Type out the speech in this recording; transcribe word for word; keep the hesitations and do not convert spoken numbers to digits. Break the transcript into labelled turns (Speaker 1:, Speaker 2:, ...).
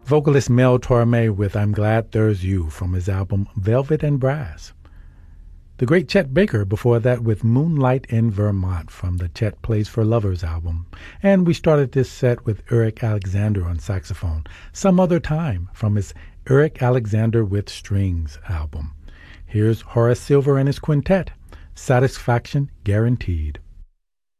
Speaker 1: Vocalist Mel Torme with I'm Glad There's You from his album Velvet and Brass. The great Chet Baker before that with Moonlight in Vermont from the Chet Plays for Lovers album. And we started this set with Eric Alexander on saxophone, Some Other Time from his Eric Alexander with Strings album. Here's Horace Silver and his quintet, Satisfaction Guaranteed.